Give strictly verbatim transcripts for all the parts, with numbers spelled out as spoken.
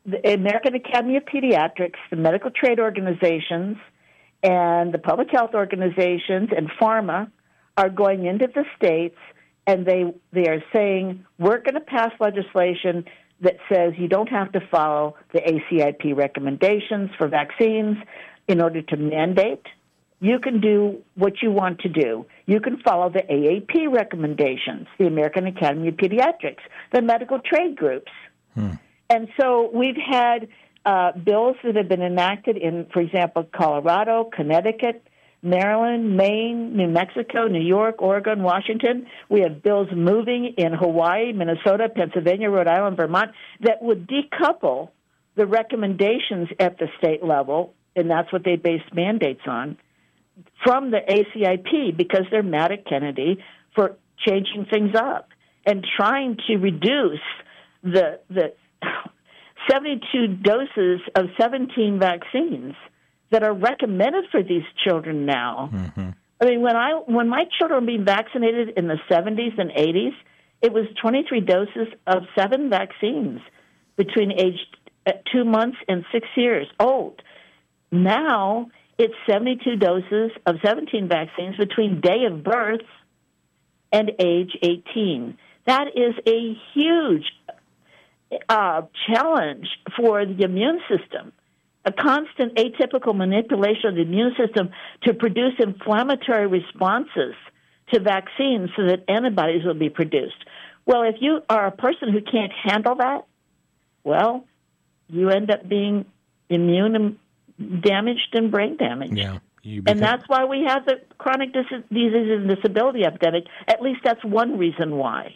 the American Academy of Pediatrics, the medical trade organizations, and the public health organizations and pharma are going into the states, and they they are saying, we're going to pass legislation that says you don't have to follow the A C I P recommendations for vaccines in order to mandate. You can do what you want to do. You can follow the A A P recommendations, the American Academy of Pediatrics, the medical trade groups. Hmm. And so we've had uh, bills that have been enacted in, for example, Colorado, Connecticut, Maryland, Maine, New Mexico, New York, Oregon, Washington. We have bills moving in Hawaii, Minnesota, Pennsylvania, Rhode Island, Vermont that would decouple the recommendations at the state level, and that's what they base mandates on, from the A C I P, because they're mad at Kennedy for changing things up and trying to reduce the the seventy-two doses of seventeen vaccines that are recommended for these children now. Mm-hmm. I mean, when I when my children were being vaccinated in the seventies and eighties, it was twenty-three doses of seven vaccines between age two months and six years old. Now it's seventy-two doses of seventeen vaccines between day of birth and age eighteen. That is a huge uh, challenge for the immune system. A constant atypical manipulation of the immune system to produce inflammatory responses to vaccines so that antibodies will be produced. Well, if you are a person who can't handle that, well, you end up being immune and damaged and brain damaged. Yeah, you become... And that's why we have the chronic dis- disease and disability epidemic. At least that's one reason why.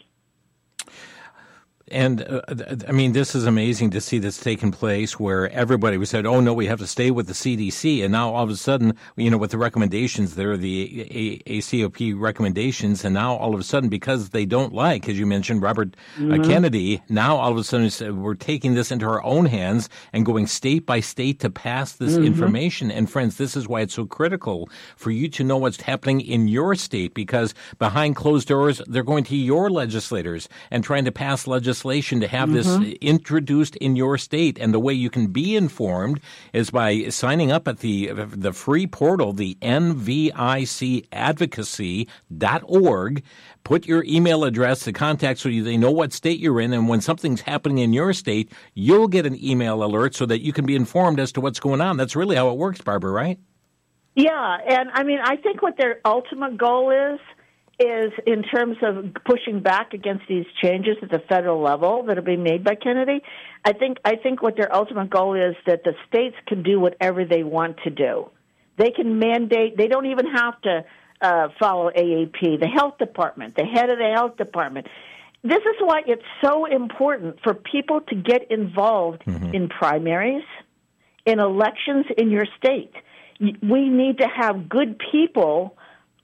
And, uh, I mean, this is amazing to see this taking place where everybody was said, oh, no, we have to stay with the C D C. And now all of a sudden, you know, with the recommendations, there are the A C O P recommendations. And now all of a sudden, because they don't like, as you mentioned, Robert mm-hmm. uh, Kennedy, now all of a sudden we're taking this into our own hands and going state by state to pass this mm-hmm. information. And friends, this is why it's so critical for you to know what's happening in your state, because behind closed doors, they're going to your legislators and trying to pass legislation to have mm-hmm. this introduced in your state. And the way you can be informed is by signing up at the the free portal, the N V I C advocacy dot org. Put your email address, the contact, so they know what state you're in. And when something's happening in your state, you'll get an email alert so that you can be informed as to what's going on. That's really how it works, Barbara, right? Yeah. And I mean, I think what their ultimate goal is, is in terms of pushing back against these changes at the federal level that are being made by Kennedy, I think I think what their ultimate goal is that the states can do whatever they want to do. They can mandate, they don't even have to uh, follow A A P. The health department, the head of the health department. This is why it's so important for people to get involved mm-hmm. in primaries, in elections in your state. We need to have good people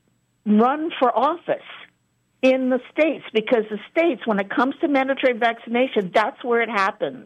run for office in the states, because the states, when it comes to mandatory vaccination, that's where it happens.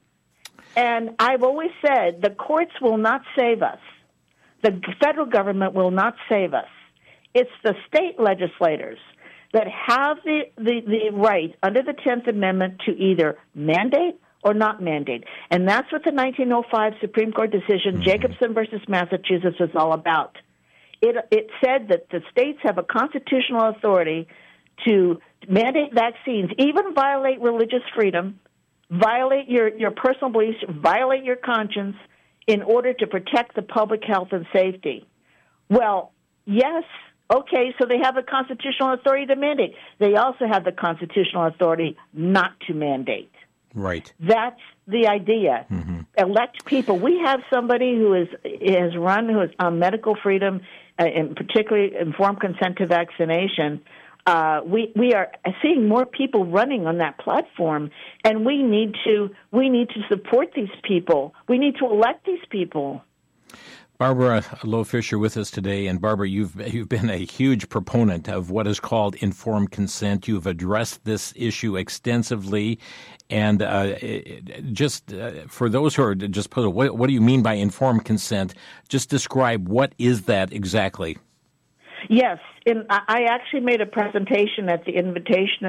And I've always said the courts will not save us. The federal government will not save us. It's the state legislators that have the, the, the right under the tenth Amendment to either mandate or not mandate. And that's what the nineteen oh five Supreme Court decision, mm-hmm. Jacobson versus Massachusetts, is all about. It, it said that the states have a constitutional authority to mandate vaccines, even violate religious freedom, violate your, your personal beliefs, violate your conscience in order to protect the public health and safety. Well, yes, okay, so they have a constitutional authority to mandate. They also have the constitutional authority not to mandate. Right. That's the idea. Mm-hmm. Elect people. We have somebody who is has run, who is on medical freedom, uh, and particularly informed consent to vaccination. Uh, we we are seeing more people running on that platform, and we need to we need to support these people. We need to elect these people. Barbara Loe Fisher with us today. And Barbara, you've you've been a huge proponent of what is called informed consent. You've addressed this issue extensively. And uh, just uh, for those who are just puzzled, what, what do you mean by informed consent? Just describe what is that exactly? Yes, in, I actually made a presentation at the invitation of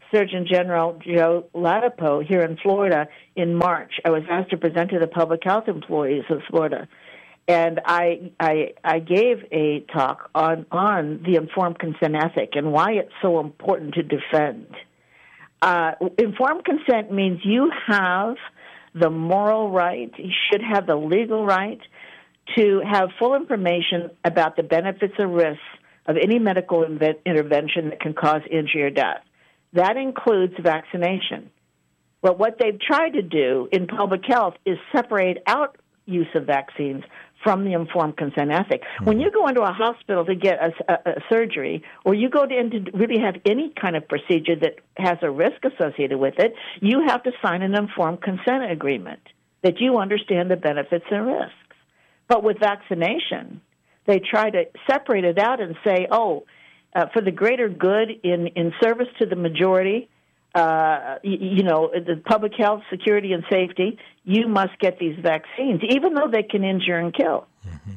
Surgeon General Joe Ladapo here in Florida in March. I was asked to present to the public health employees of Florida. And I, I I gave a talk on, on the informed consent ethic and why it's so important to defend. Uh, informed consent means you have the moral right, you should have the legal right to have full information about the benefits or risks of any medical inve- intervention that can cause injury or death. That includes vaccination. But what they've tried to do in public health is separate out use of vaccines from the informed consent ethic. Mm-hmm. When you go into a hospital to get a, a, a surgery, or you go to, in to really have any kind of procedure that has a risk associated with it, you have to sign an informed consent agreement that you understand the benefits and risks. But with vaccination, they try to separate it out and say, oh, uh, for the greater good in, in service to the majority, Uh, you, you know, the public health, security, and safety, you must get these vaccines, even though they can injure and kill. Mm-hmm.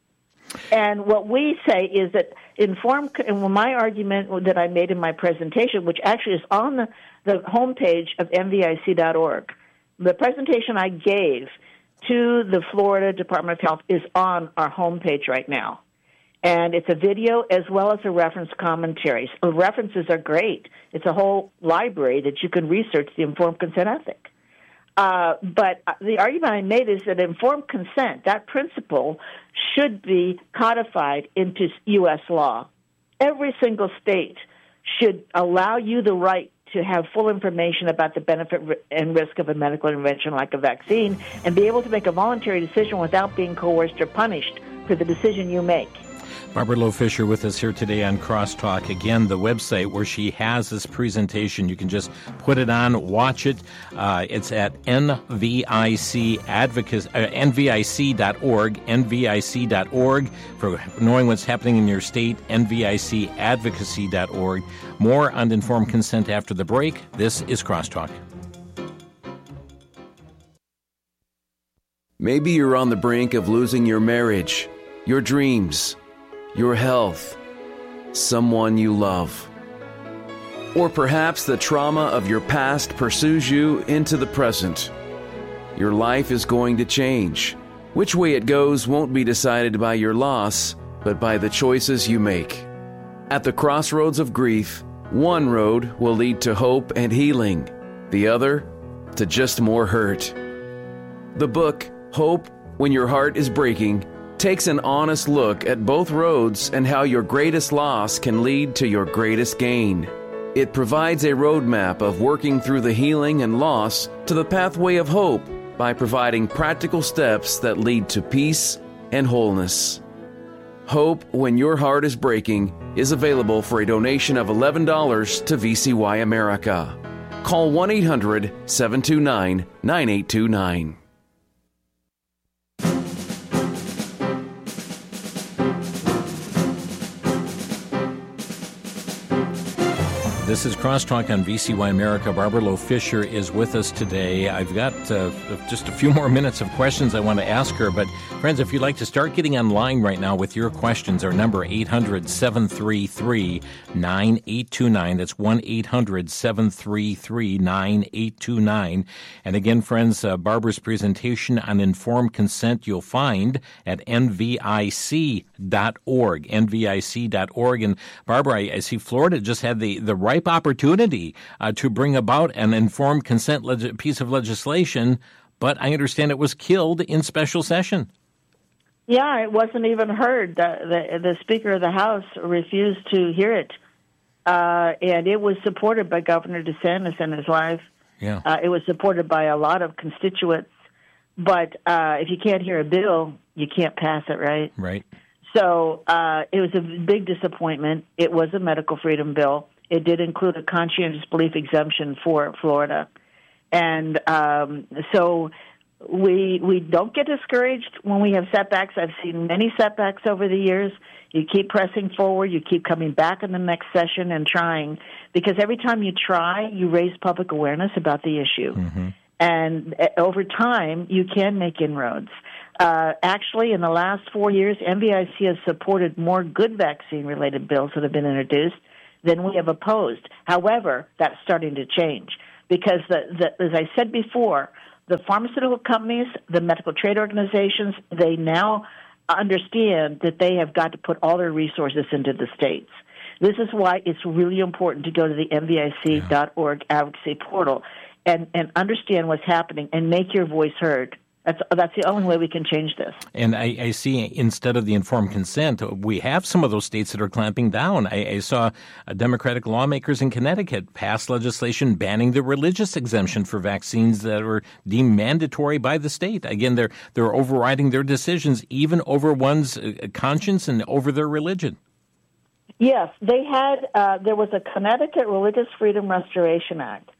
And what we say is that informed, and my argument that I made in my presentation, which actually is on the, the homepage of N V I C dot org, the presentation I gave to the Florida Department of Health is on our homepage right now. And it's a video as well as a reference commentary. So references are great. It's a whole library that you can research the informed consent ethic. Uh, but the argument I made is that informed consent, that principle, should be codified into U S law. Every single state should allow you the right to have full information about the benefit and risk of a medical intervention like a vaccine and be able to make a voluntary decision without being coerced or punished for the decision you make. Barbara Loe Fisher with us here today on Crosstalk. Again, the website where she has this presentation, you can just put it on, watch it. Uh, it's at N V I C advocacy, uh, N V I C dot org, N V I C dot org. For knowing what's happening in your state, N V I C advocacy dot org. More on informed consent after the break. This is Crosstalk. Maybe you're on the brink of losing your marriage, your dreams, your health, someone you love. Or perhaps the trauma of your past pursues you into the present. Your life is going to change. Which way it goes won't be decided by your loss, but by the choices you make. At the crossroads of grief, one road will lead to hope and healing, the other to just more hurt. The book, Hope When Your Heart is Breaking, takes an honest look at both roads and how your greatest loss can lead to your greatest gain. It provides a roadmap of working through the healing and loss to the pathway of hope by providing practical steps that lead to peace and wholeness. Hope When Your Heart is Breaking is available for a donation of eleven dollars to V C Y America. Call one eight hundred seven two nine nine eight two nine. This is Crosstalk on V C Y America. Barbara Loe Fisher is with us today. I've got uh, just a few more minutes of questions I want to ask her. But, friends, if you'd like to start getting online right now with your questions, our number eight hundred seven three three nine eight two nine. That's one eight hundred seven three three nine eight two nine. And again, friends, uh, Barbara's presentation on informed consent you'll find at N V I C dot org, N V I C dot org. And, Barbara, I, I see Florida just had the, the right opportunity uh, to bring about an informed consent leg- piece of legislation, but I understand it was killed in special session. Yeah, it wasn't even heard. The, the, the Speaker of the House refused to hear it, uh, and it was supported by Governor DeSantis and his wife. Yeah, uh, it was supported by a lot of constituents, but uh, if you can't hear a bill, you can't pass it, right? Right. So uh, it was a big disappointment. It was a medical freedom bill. It did include a conscientious belief exemption for Florida. And um, so we we don't get discouraged when we have setbacks. I've seen many setbacks over the years. You keep pressing forward. You keep coming back in the next session and trying, because every time you try, you raise public awareness about the issue. Mm-hmm. And over time, you can make inroads. Uh, actually, in the last four years, N V I C has supported more good vaccine-related bills that have been introduced than we have opposed. However, that's starting to change because, the, the, as I said before, the pharmaceutical companies, the medical trade organizations, they now understand that they have got to put all their resources into the states. This is why it's really important to go to the M V I C dot org yeah. advocacy portal and, and understand what's happening and make your voice heard. That's that's the only way we can change this. And I, I see instead of the informed consent, we have some of those states that are clamping down. I, I saw Democratic lawmakers in Connecticut pass legislation banning the religious exemption for vaccines that were deemed mandatory by the state. Again, they're they're overriding their decisions even over one's conscience and over their religion. Yes, they had. Uh, there was a Connecticut Religious Freedom Restoration Act,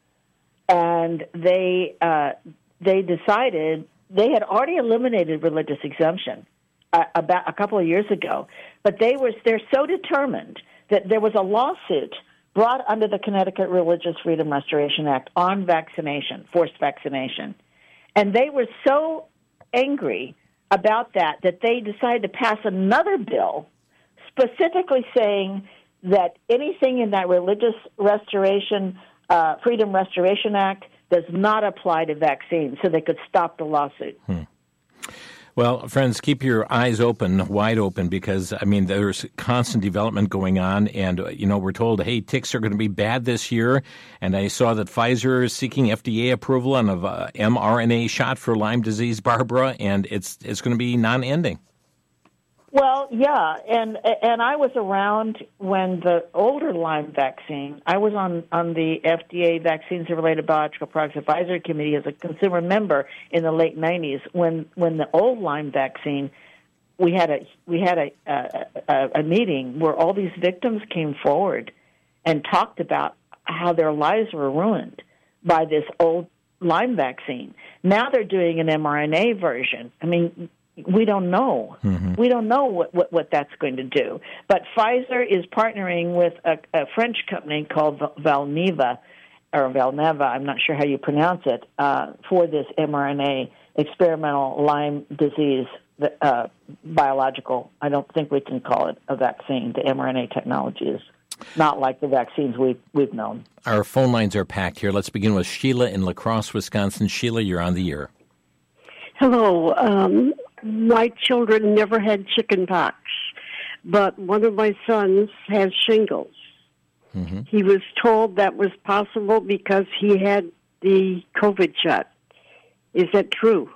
and they uh, they decided. They had already eliminated religious exemption uh, about a couple of years ago, but they were they're so determined that there was a lawsuit brought under the Connecticut Religious Freedom Restoration Act on vaccination, forced vaccination, and they were so angry about that that they decided to pass another bill specifically saying that anything in that Religious Restoration uh, Freedom Restoration Act does not apply to vaccines, so they could stop the lawsuit. Hmm. Well, friends, keep your eyes open, wide open, because, I mean, there's constant development going on, and, you know, we're told, hey, ticks are going to be bad this year, and I saw that Pfizer is seeking F D A approval on an uh, mRNA shot for Lyme disease, Barbara, and it's it's going to be non-ending. Well, yeah, and and I was around when the older Lyme vaccine, I was on, on the F D A Vaccines and Related Biological Products Advisory Committee as a consumer member in the late nineties. When when the old Lyme vaccine, we had a we had a, a a meeting where all these victims came forward and talked about how their lives were ruined by this old Lyme vaccine. Now they're doing an mRNA version. I mean, we don't know. Mm-hmm. We don't know what, what, what that's going to do. But Pfizer is partnering with a, a French company called Valneva, or Valneva, I'm not sure how you pronounce it, uh, for this mRNA experimental Lyme disease uh, biological. I don't think we can call it a vaccine. The mRNA technology is not like the vaccines we've, we've known. Our phone lines are packed here. Let's begin with Sheila in La Crosse, Wisconsin. Sheila, you're on the air. Hello. Um, my children never had chicken pox, but one of my sons has shingles. Mm-hmm. He was told that was possible because he had the COVID shot. Is that true?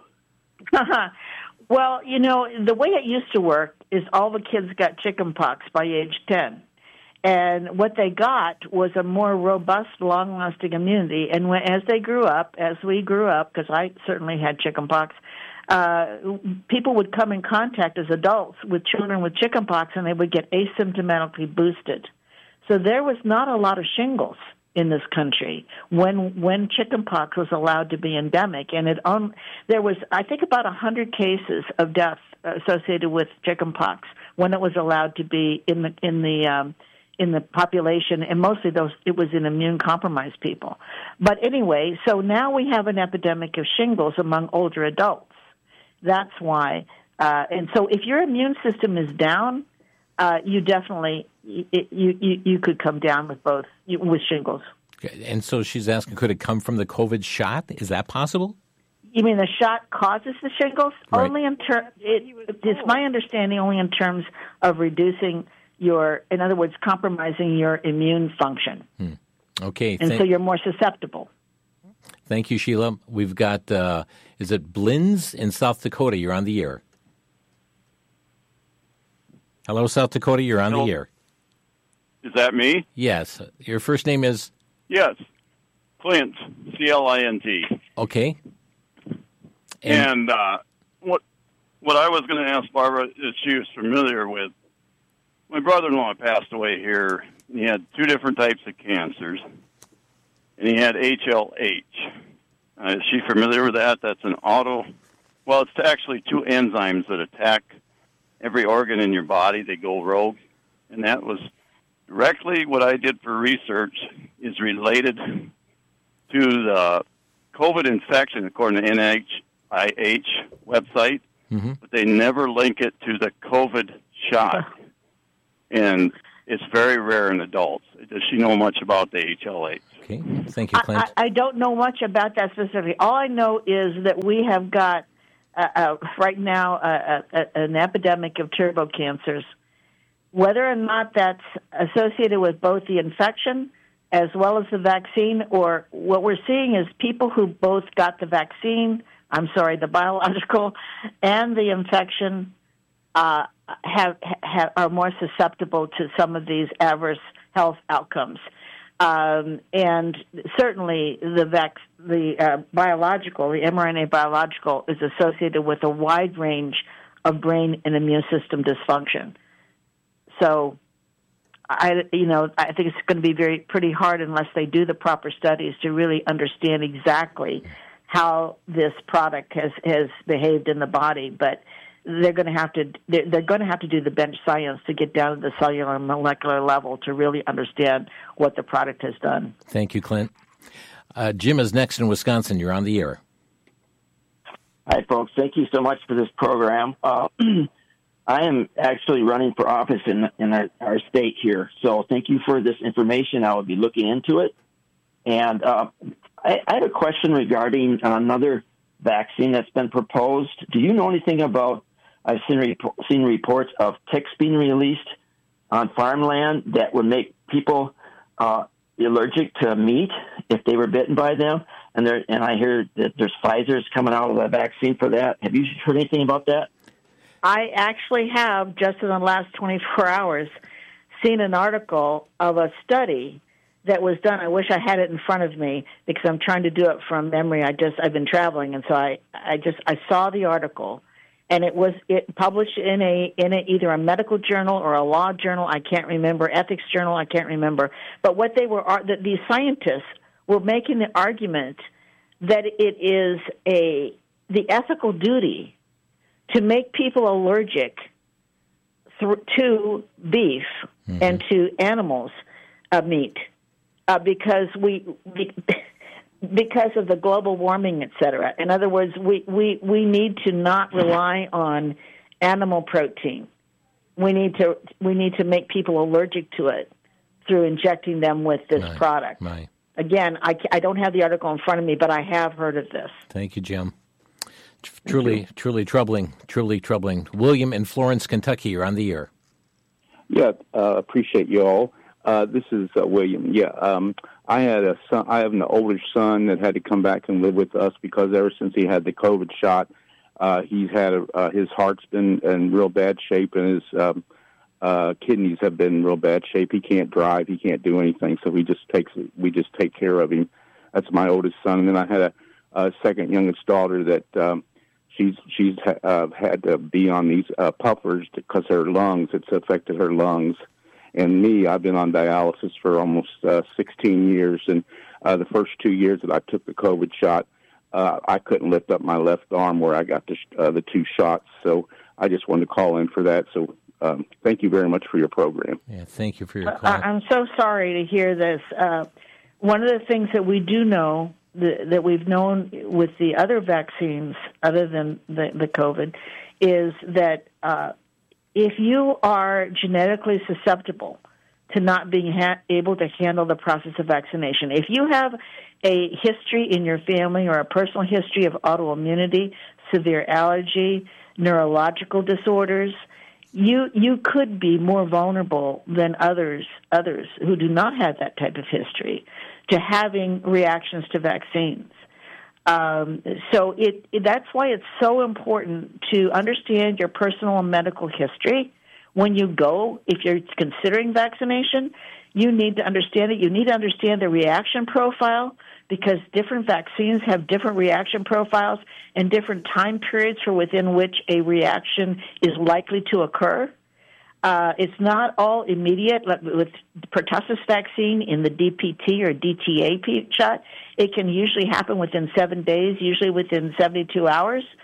Well, you know, the way it used to work is all the kids got chicken pox by age ten. And what they got was a more robust, long-lasting immunity. And when, as they grew up, as we grew up, because I certainly had chicken pox, uh, people would come in contact as adults with children with chicken pox, and they would get asymptomatically boosted. So there was not a lot of shingles in this country when when chickenpox was allowed to be endemic, and it um, there was I think about a hundred cases of death associated with chickenpox when it was allowed to be in the in the um, in the population, and mostly those it was in immune compromised people. But anyway, so now we have an epidemic of shingles among older adults. That's why, uh, and so if your immune system is down, uh, you definitely you, you you could come down with both with shingles. And so she's asking, could it come from the COVID shot? Is that possible? You mean the shot causes the shingles? Right. Only in ter- it, it's my understanding only in terms of reducing your, in other words, compromising your immune function. Hmm. Okay. And Th- so you're more susceptible. Thank you, Sheila. We've got, uh, is it Blins in South Dakota? You're on the air. Hello, South Dakota. You're on Hello. the air. Is that me? Yes. Your first name is? Yes. Clint, C L I N T. Okay. And, and uh, what what I was going to ask Barbara is she was familiar with, my brother-in-law passed away here. He had two different types of cancers, and he had H L H. Uh, is she familiar with that? That's an auto, well, it's actually two enzymes that attack every organ in your body. They go rogue, and that was directly what I did for research is related to the COVID infection, according to N I H website, mm-hmm. but they never link it to the COVID shot. And it's very rare in adults. Does she know much about the H L H? Okay, thank you, Clint. I, I, I don't know much about that specifically. All I know is that we have got, uh, uh, right now, uh, uh, an epidemic of turbo cancers. Whether or not that's associated with both the infection as well as the vaccine, or what we're seeing is people who both got the vaccine, I'm sorry, the biological, and the infection uh, have, have are more susceptible to some of these adverse health outcomes. Um, and certainly the vac- the uh, biological, the mRNA biological, is associated with a wide range of brain and immune system dysfunction. So, I, you know, I think it's going to be very pretty hard unless they do the proper studies to really understand exactly how this product has, has behaved in the body. But they're going to have to they're, they're going to have to do the bench science to get down to the cellular and molecular level to really understand what the product has done. Thank you, Clint. Uh, Jim is next in Wisconsin. You're on the air. Hi, folks. Thank you so much for this program. Uh, I am actually running for office in in our, our state here, so thank you for this information. I will be looking into it. And uh, I, I had a question regarding another vaccine that's been proposed. Do you know anything about? I've seen re- seen reports of ticks being released on farmland that would make people uh, allergic to meat if they were bitten by them. And there, and I hear that there's Pfizer's coming out with a vaccine for that. Have you heard anything about that? I actually have, just in the last twenty-four hours, seen an article of a study that was done. I wish I had it in front of me because I'm trying to do it from memory. I just I've been traveling, and so I, I just I saw the article, and it was it published in a in a, either a medical journal or a law journal. I can't remember, ethics journal. I can't remember. But what they were that these scientists were making the argument that it is a the ethical duty to make people allergic th- to beef mm-hmm. and to animals uh, meat uh, because we, we because of the global warming, et cetera. In other words, we, we, we need to not rely on animal protein. We need to we need to make people allergic to it through injecting them with this right. product. Right. Again, I, I don't have the article in front of me, but I have heard of this. Thank you, Jim. Truly, truly troubling, truly troubling. William in Florence, Kentucky, you're on the air. Yeah, uh, appreciate you all. Uh, this is uh, William. Yeah, um, I had a son. I have an older son that had to come back and live with us because ever since he had the COVID shot, uh, he's had a, uh, his heart's been in real bad shape, and his um, uh, kidneys have been in real bad shape. He can't drive. He can't do anything. So he just takes. We just take care of him. That's my oldest son. And then I had a, a second youngest daughter that. Um, She's she's uh, had to be on these uh, puffers because her lungs, it's affected her lungs. And me, I've been on dialysis for almost uh, sixteen years. And uh, the first two years that I took the COVID shot, uh, I couldn't lift up my left arm where I got the, uh, the two shots. So I just wanted to call in for that. So um, thank you very much for your program. Yeah, thank you for your call. I'm so sorry to hear this. Uh, one of the things that we do know The, that we've known with the other vaccines, other than the, the COVID, is that uh, if you are genetically susceptible to not being ha- able to handle the process of vaccination, if you have a history in your family or a personal history of autoimmunity, severe allergy, neurological disorders, you you could be more vulnerable than others others who do not have that type of history to having reactions to vaccines. Um, so it, it that's why it's so important to understand your personal and medical history when you go. If you're considering vaccination, you need to understand it. You need to understand the reaction profile because different vaccines have different reaction profiles and different time periods for within which a reaction is likely to occur. Uh, it's not all immediate. With pertussis vaccine in the D P T or D T A shot, it can usually happen within seven days, usually within seventy-two hours.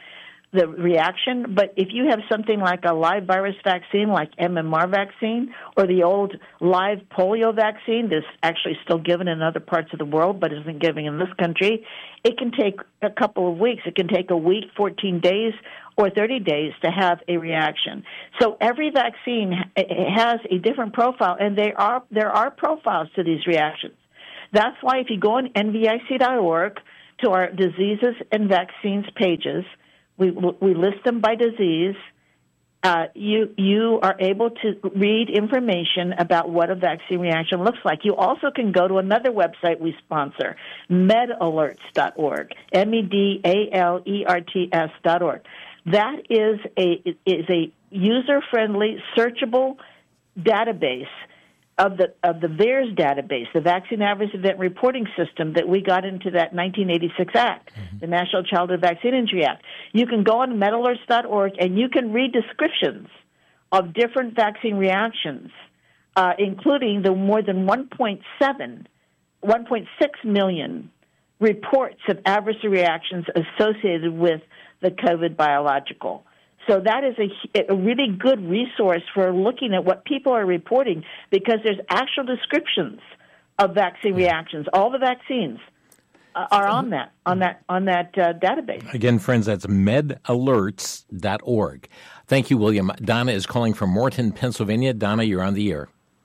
the reaction. But if you have something like a live virus vaccine, like M M R vaccine, or the old live polio vaccine that's actually still given in other parts of the world but isn't given in this country, it can take a couple of weeks. It can take a week, fourteen days, or thirty days to have a reaction. So every vaccine has a different profile, and there are there are profiles to these reactions. That's why if you go on N V I C dot org to our diseases and vaccines pages, we we list them by disease. Uh, you you are able to read information about what a vaccine reaction looks like. You also can go to another website we sponsor, med alerts dot org, M E D A L E R T S dot org. That is a is a user-friendly, searchable database of the of the VAERS database, the Vaccine Adverse Event Reporting System that we got into that nineteen eighty-six Act, mm-hmm. the National Childhood Vaccine Injury Act. You can go on med alerts dot org and you can read descriptions of different vaccine reactions, uh, including the more than one point seven, one point six million reports of adverse reactions associated with the COVID biological. So that is a, a really good resource for looking at what people are reporting, because there's actual descriptions of vaccine reactions. All the vaccines uh, are on that on that on that uh, database. Again, friends, that's med alerts dot org. Thank you, William. Donna is calling from Morton, Pennsylvania. Donna, you're on the air.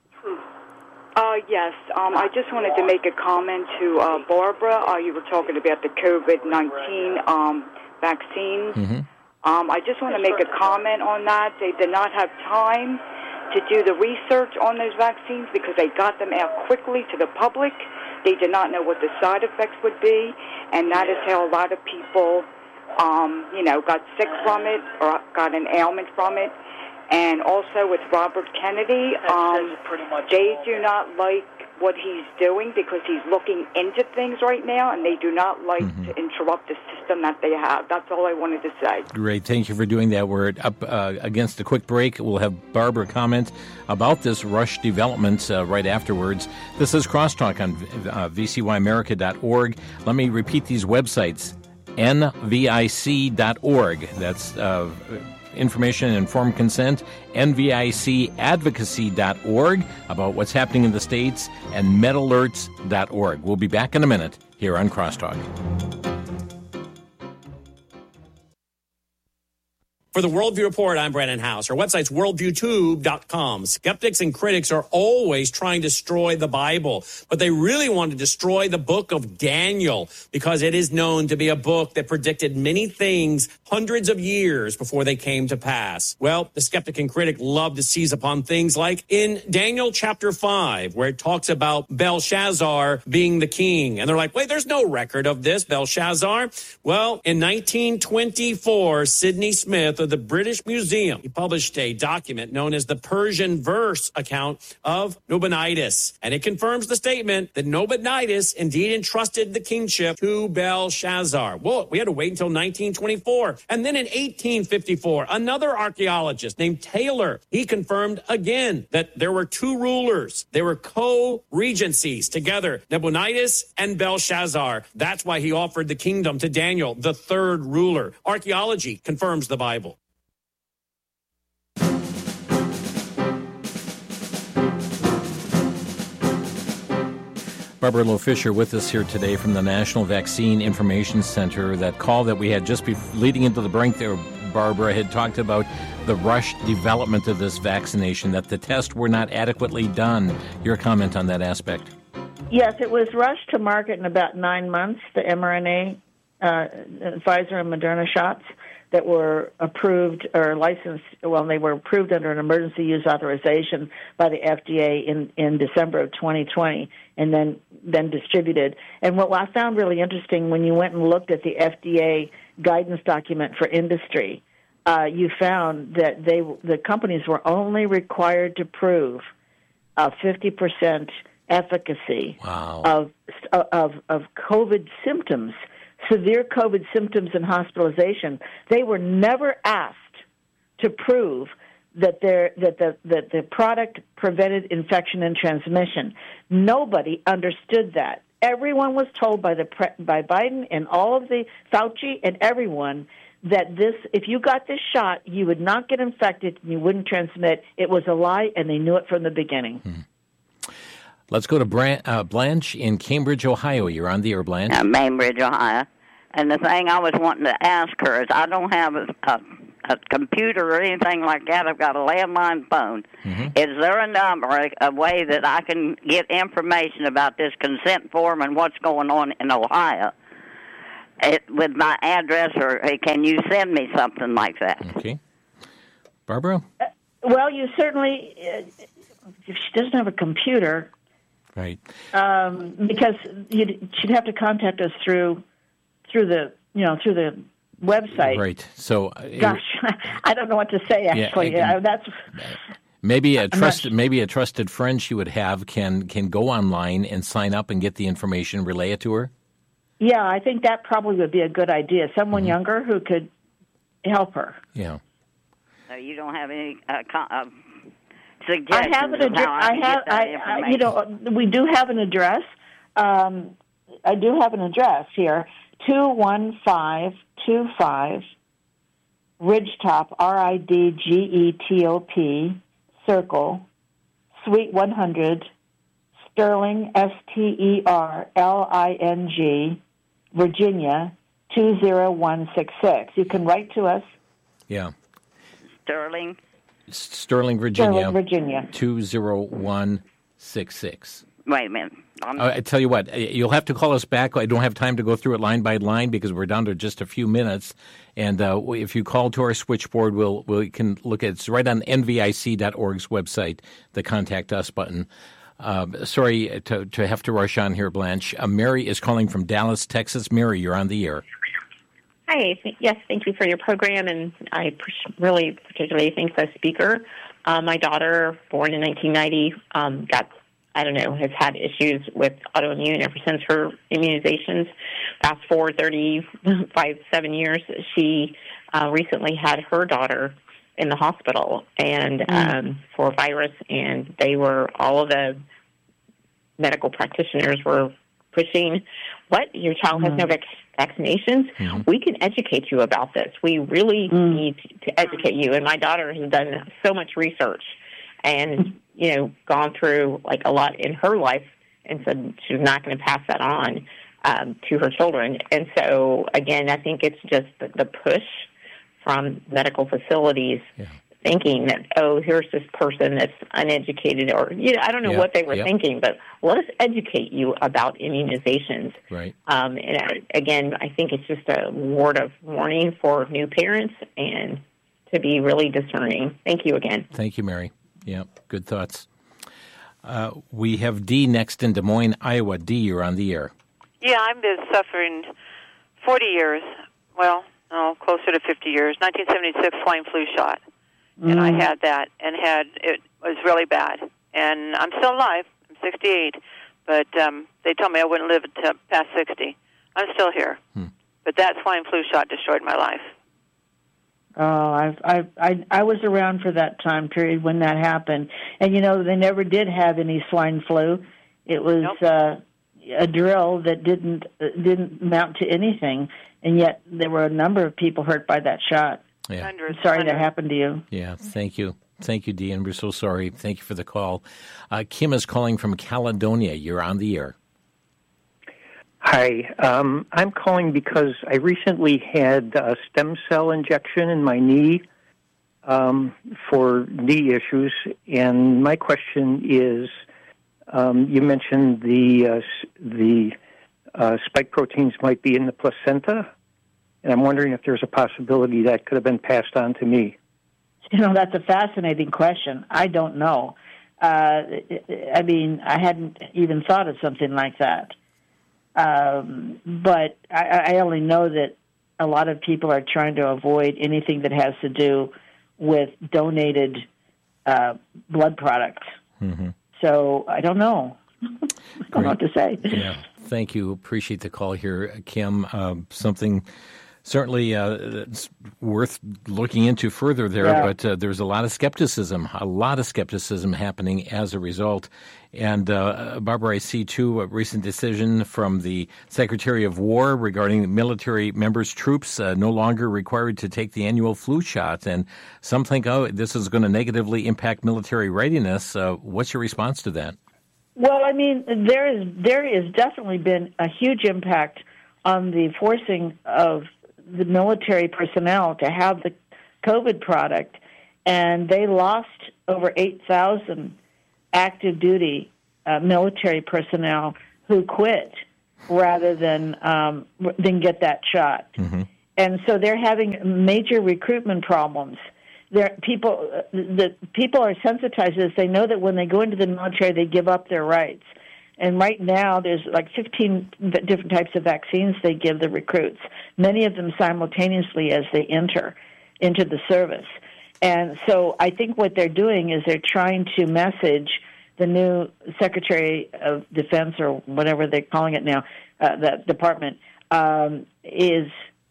Uh, yes, um, I just wanted to make a comment to uh, Barbara. Uh, you were talking about the COVID nineteen um, vaccines. Mm-hmm. Um, I just want to make a comment on that. They did not have time to do the research on those vaccines because they got them out quickly to the public. They did not know what the side effects would be, and that is how a lot of people, um, you know, got sick from it or got an ailment from it. And also with Robert Kennedy, um, they do not like what he's doing because he's looking into things right now, and they do not like mm-hmm. to interrupt the system that they have. That's all I wanted to say. Great. Thank you for doing that. We're up uh, against a quick break. We'll have Barbara comment about this rush development uh, right afterwards. This is Crosstalk on uh, V C Y America dot org. Let me repeat these websites. N V I C dot org. That's uh, information and informed consent. N V I C advocacy dot org about what's happening in the states, and med alerts dot org. We'll be back in a minute here on Crosstalk. For the Worldview Report, I'm Brandon House. Our website's worldview tube dot com. Skeptics and critics are always trying to destroy the Bible, but they really want to destroy the book of Daniel because it is known to be a book that predicted many things hundreds of years before they came to pass. Well, the skeptic and critic love to seize upon things like in Daniel chapter five, where it talks about Belshazzar being the king. And they're like, wait, there's no record of this, Belshazzar. Well, in nineteen twenty-four, Sidney Smith of the British Museum, he published a document known as the Persian verse account of Nabonidus. And it confirms the statement that Nabonidus indeed entrusted the kingship to Belshazzar. Well, we had to wait until nineteen twenty-four. And then in eighteen fifty-four, another archaeologist named Taylor, he confirmed again that there were two rulers. They were co-regencies together, Nabonidus and Belshazzar. That's why he offered the kingdom to Daniel, the third ruler. Archaeology confirms the Bible. Barbara Loe Fisher with us here today from the National Vaccine Information Center. That call that we had just before, leading into the break there, Barbara, had talked about the rushed development of this vaccination, that the tests were not adequately done. Your comment on that aspect? Yes, it was rushed to market in about nine months, the mRNA, uh, Pfizer and Moderna shots that were approved or licensed, well, they were approved under an emergency use authorization by the F D A in, in December of twenty twenty, and then, then distributed. And what I found really interesting, when you went and looked at the F D A guidance document for industry, uh, you found that they the companies were only required to prove a fifty percent efficacy wow. of, of, of COVID symptoms, severe COVID symptoms and hospitalization. They were never asked to prove that their that the that the product prevented infection and transmission. Nobody understood that. Everyone was told by the by Biden and all of the Fauci and everyone that this, if you got this shot, you would not get infected and you wouldn't transmit. It was a lie, and they knew it from the beginning. Hmm. Let's go to Bran- uh, Blanche in Cambridge, Ohio. You're on the air, Blanche. Uh, Bainbridge, Ohio. And the thing I was wanting to ask her is I don't have a, a, a computer or anything like that. I've got a landline phone. Mm-hmm. Is there a number, a, a way that I can get information about this consent form and what's going on in Ohio? It, with my address, or hey, can you send me something like that? Okay. Barbara? Uh, well, you certainly, uh, if she doesn't have a computer, right? Um, because you'd, she'd have to contact us through through the you know through the website. Right. So, uh, gosh, I don't know what to say. Actually, yeah, uh, that's maybe a trusted maybe a trusted friend she would have can can go online and sign up and get the information, relay it to her. Yeah, I think that probably would be a good idea. Someone mm-hmm. younger who could help her. Yeah. So you don't have any uh, con- uh, suggestions? I have an address. I, I have. I, I, you know, we do have an address. Um, I do have an address here: two one five two five Ridgetop, R I D G E T O P Circle, Suite one hundred, Sterling, S T E R L I N G, Virginia, two zero one six six. You can write to us. Yeah. Sterling? Sterling, Virginia. Sterling, Virginia. two zero one six six. Wait a minute. Um, I tell you what, you'll have to call us back. I don't have time to go through it line by line because we're down to just a few minutes. And uh, if you call to our switchboard, we'll, we can look at it. It's right on N V I C dot org's website, the Contact Us button. Uh, sorry to, to have to rush on here, Blanche. Uh, Mary is calling from Dallas, Texas. Mary, you're on the air. Hi. Yes, thank you for your program, and I really particularly thank the speaker. Uh, my daughter, born in nineteen ninety, um, got, I don't know, has had issues with autoimmune ever since her immunizations. Fast forward thirty-five, seven years, she uh, recently had her daughter in the hospital and um, for a virus, and they were, all of the medical practitioners were pushing, what, your child has no vac- vaccinations? Mm-hmm. We can educate you about this. We really mm. need to educate you. And my daughter has done so much research and, you know, gone through, like, a lot in her life and said she's not going to pass that on um, to her children. And so, again, I think it's just the, the push from medical facilities yeah. thinking that, oh, here's this person that's uneducated, or, you know, I don't know yeah. what they were yeah. thinking, but let us educate you about immunizations. Right. Um, and I, again, I think it's just a word of warning for new parents and to be really discerning. Thank you again. Thank you, Mary. Yeah, good thoughts. Uh, we have Dee next in Des Moines, Iowa. Dee, you're on the air. Yeah, I've been suffering forty years, well, no, closer to fifty years, nineteen seventy-six swine flu shot. Mm. And I had that and had, it was really bad. And I'm still alive. I'm sixty-eight. But um, they told me I wouldn't live to past sixty. I'm still here. Hmm. But that swine flu shot destroyed my life. Oh, I, I, I, I was around for that time period when that happened. And, you know, they never did have any swine flu. It was nope. uh, a drill that didn't uh, didn't amount to anything. And yet there were a number of people hurt by that shot. Yeah. I'm sorry that happened to you. Yeah, thank you. Thank you, Dee, and we're so sorry. Thank you for the call. Uh, Kim is calling from Caledonia. You're on the air. Hi. Um, I'm calling because I recently had a stem cell injection in my knee um, for knee issues, and my question is, um, you mentioned the uh, the uh, spike proteins might be in the placenta, and I'm wondering if there's a possibility that could have been passed on to me. You know, that's a fascinating question. I don't know. Uh, I mean, I hadn't even thought of something like that. Um, but I, I only know that a lot of people are trying to avoid anything that has to do with donated uh, blood products. Mm-hmm. So I don't know. I don't know what to say. Yeah, thank you. Appreciate the call here, Kim. Uh, something Certainly, uh, it's worth looking into further there, yeah. but uh, there's a lot of skepticism, a lot of skepticism happening as a result. And, uh, Barbara, I see, too, a recent decision from the Secretary of War regarding military members, troops uh, no longer required to take the annual flu shot. And some think, oh, this is going to negatively impact military readiness. Uh, what's your response to that? Well, I mean, there is there has definitely been a huge impact on the forcing of the military personnel to have the COVID product, and they lost over eight thousand active duty uh, military personnel who quit rather than um, than get that shot. Mm-hmm. And so they're having major recruitment problems. There, people, uh, the people are sensitized to this. They know that when they go into the military, they give up their rights. And right now, there's like fifteen different types of vaccines they give the recruits, many of them simultaneously as they enter into the service. And so I think what they're doing is they're trying to message the new Secretary of Defense, or whatever they're calling it now, uh, the department, um, is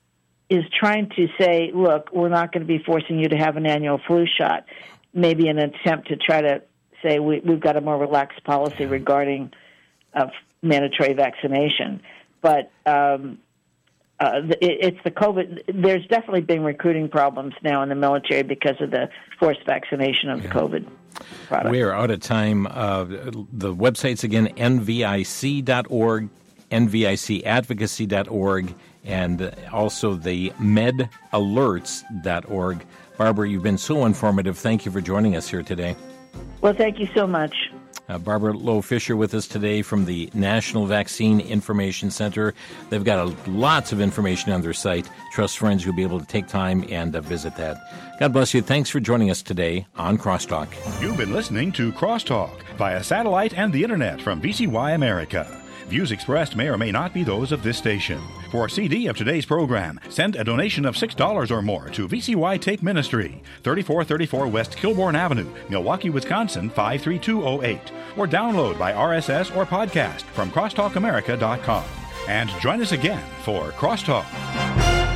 is trying to say, look, we're not going to be forcing you to have an annual flu shot, maybe in an attempt to try to say we, we've got a more relaxed policy regarding of mandatory vaccination. But um, uh, it, it's the COVID. There's definitely been recruiting problems now in the military because of the forced vaccination of the COVID product. We are out of time. Uh, the website's again N V I C dot org, N V I C advocacy dot org, and also the med alerts dot org. Barbara, you've been so informative. Thank you for joining us here today. Well, thank you so much. Uh, Barbara Loe Fisher with us today from the National Vaccine Information Center. They've got a, lots of information on their site. Trust friends who'll be able to take time and uh, visit that. God bless you. Thanks for joining us today on Crosstalk. You've been listening to Crosstalk via satellite and the internet from V C Y America. Views expressed may or may not be those of this station. For a C D of today's program, send a donation of six dollars or more to V C Y Tape Ministry, thirty-four thirty-four West Kilbourne Avenue, Milwaukee, Wisconsin, five three two oh eight. Or download by R S S or podcast from crosstalk america dot com. And join us again for Crosstalk.